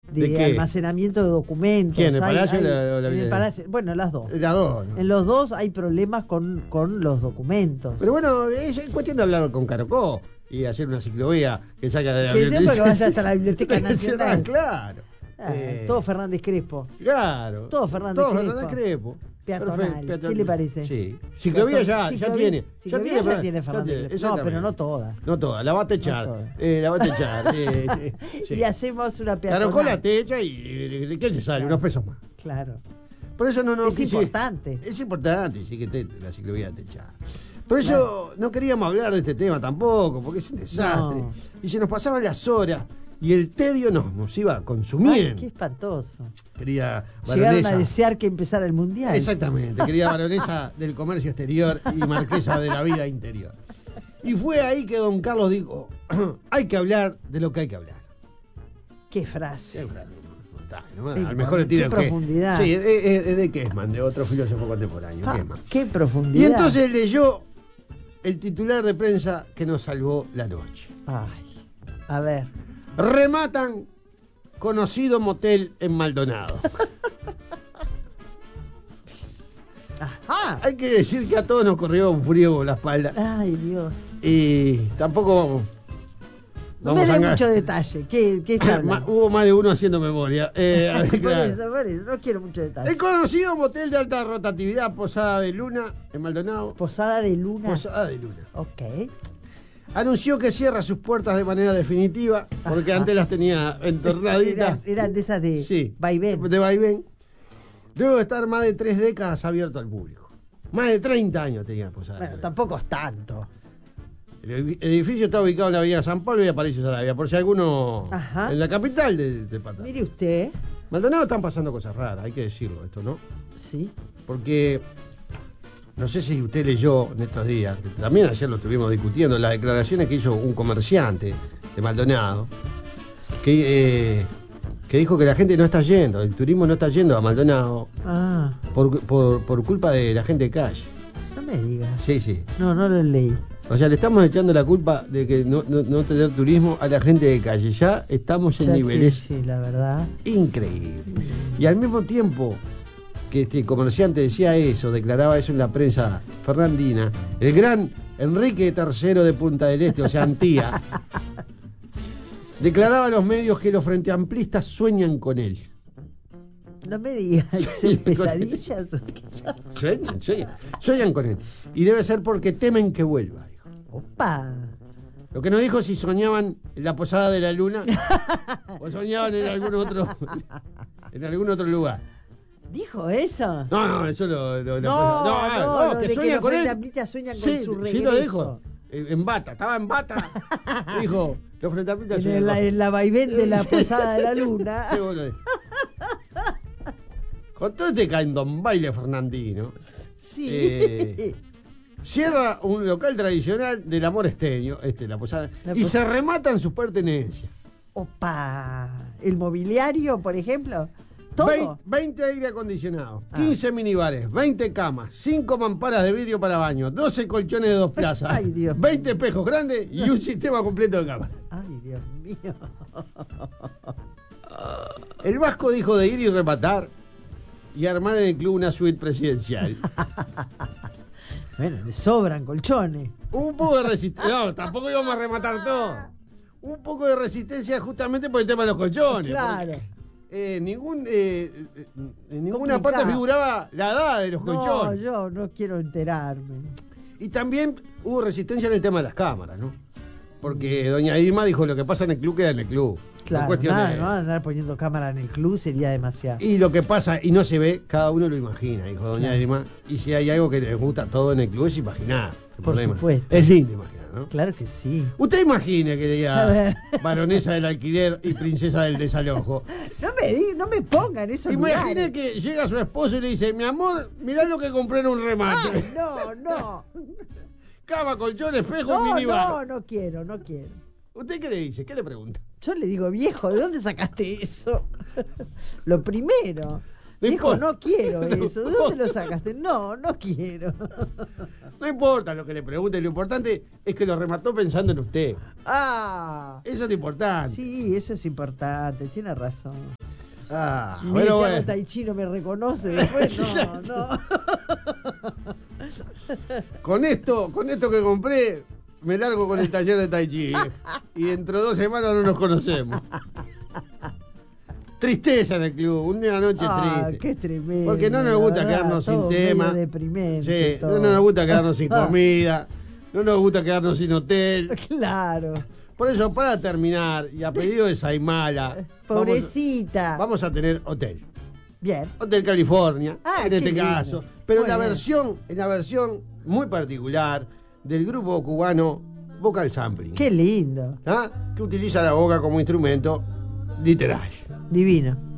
de almacenamiento de documentos. ¿Quién? ¿El Palacio o la en el Palacio? Bueno, las dos. Las dos, ¿no? En los dos hay problemas con los documentos. Pero bueno, es cuestión de hablar con Carocó y hacer una ciclovía que saca de la biblioteca. Que siempre vaya hasta la Biblioteca Nacional. Claro. Todo Fernández Crespo. Claro. Todo Fernández Crespo. Peatonal. ¿Qué le parece? Sí. Ciclovía ya tiene. Ciclovía ya tiene Fernández Crespo. No, pero no toda. No toda, la va a techar. La va a techar. Sí. Y hacemos una peatonal. Carocó la techa y ¿qué le sale? Claro. Unos pesos más. Claro. Por eso no es importante. Es importante, sí, que la ciclovía techada. Por eso no queríamos hablar de este tema tampoco, porque es un desastre. No. Y se nos pasaban las horas y el tedio nos iba consumiendo. Ay, qué espantoso. Quería llegaron a desear que empezara el mundial. Exactamente, querida baronesa del comercio exterior y marquesa de la vida interior. Y fue ahí que don Carlos dijo, hay que hablar de lo que hay que hablar. Qué frase. Al mejor le tira qué profundidad. Sí, es de Kessman, de otro filósofo contemporáneo. Qué profundidad. Y entonces leyó el titular de prensa que nos salvó la noche. Ay, a ver. Rematan conocido motel en Maldonado. Ajá. Hay que decir que a todos nos corrió un frío por la espalda. Ay, Dios. Y tampoco no me dé mucho detalle. ¿Qué está hablando? Hubo más de uno haciendo memoria. Por eso, no quiero mucho detalle. El conocido motel de alta rotatividad Posada de Luna en Maldonado. Posada de Luna. Posada de Luna. Ok. Anunció que cierra sus puertas de manera definitiva, porque antes las tenía entornaditas. Eran de esas de vaivén. De vaivén. Luego de estar más de 3 décadas abierto al público. Más de 30 años tenía Posada. Bueno, tampoco es tanto. El edificio está ubicado en la avenida San Pablo y Aparicio Saravia, por si alguno en la capital del departamento. Mire usted. Maldonado están pasando cosas raras, hay que decirlo esto, ¿no? Sí. Porque no sé si usted leyó en estos días, que también ayer lo estuvimos discutiendo, las declaraciones que hizo un comerciante de Maldonado, que dijo que la gente no está yendo, el turismo no está yendo a Maldonado por culpa de la gente de calle. No me digas. Sí. No lo leí. O sea, le estamos echando la culpa de que no tener turismo a la gente de calle. Ya estamos en niveles la verdad. increíbles. Y al mismo tiempo que este comerciante decía eso, declaraba eso en la prensa fernandina, el gran Enrique III de Punta del Este, o sea, Antía, declaraba a los medios que los frenteamplistas sueñan con él. No me digas, ¿son pesadillas? Sueñan con él. Y debe ser porque temen que vuelva. ¡Opa! Lo que nos dijo si soñaban en la Posada de la Luna o soñaban en algún otro lugar. ¿Dijo eso? No, eso lo que sueñan con él. Sueñan con su regreso. Sí lo dijo. En bata, estaba en bata. Dijo, los frentapistas en la vaivén de la Posada de la Luna. Con todo este candombaile fernandino. Sí. Cierra un local tradicional del amor esteño, la Posada, y se rematan sus pertenencias. ¡Opa! ¿El mobiliario, por ejemplo? ¿Todo? 20 aire acondicionados, 15 minibares, 20 camas, 5 mamparas de vidrio para baño, 12 colchones de 2 plazas, Ay, Dios 20 espejos grandes y un sistema completo de cámaras. Ay, Dios mío. El Vasco dijo de ir y rematar y armar en el club una suite presidencial. Bueno, le sobran colchones. Un poco de resistencia. No, tampoco íbamos a rematar todo. Un poco de resistencia justamente por el tema de los colchones. Claro. En ninguna parte figuraba la edad de los colchones. No, yo no quiero enterarme. Y también hubo resistencia en el tema de las cámaras, ¿no? Porque doña Irma dijo, lo que pasa en el club queda en el club. Claro, no andar poniendo cámara en el club sería demasiado. Y lo que pasa y no se ve, cada uno lo imagina, dijo doña Irma. Y si hay algo que les gusta todo en el club es imaginar. Por supuesto. Es lindo imaginar, ¿no? Claro que sí. Usted imagine que diga baronesa del alquiler y princesa del desalojo. No me pongan eso. Imagine que llega su esposo y le dice, mi amor, mirá lo que compré en un remate. Ay, no. Cama, colchón, espejo, minibar. No quiero. ¿Usted qué le dice? ¿Qué le pregunta? Yo le digo, viejo, ¿de dónde sacaste eso? Lo primero. Viejo, no quiero eso. ¿De dónde lo sacaste? No quiero. No importa lo que le pregunte, lo importante es que lo remató pensando en usted. Eso es lo importante. Sí, eso es importante, tiene razón. Me llamo Tai Chi, no me reconoce después, no. Con esto que compré, me largo con el taller de Tai Chi. Y dentro de 2 semanas no nos conocemos. Tristeza en el club, una noche triste. Qué tremendo. Porque no nos gusta quedarnos sin tema. Deprimente. Sí, no nos gusta quedarnos sin comida. No nos gusta quedarnos sin hotel. Claro. Por eso, para terminar, y a pedido de Saimala, pobrecita, vamos a tener hotel. Bien. Hotel California, en este lindo. caso. Pero en la Bien. versión muy particular del grupo cubano Vocal Sampling. Qué lindo. Que utiliza la boca como instrumento literal. Divino.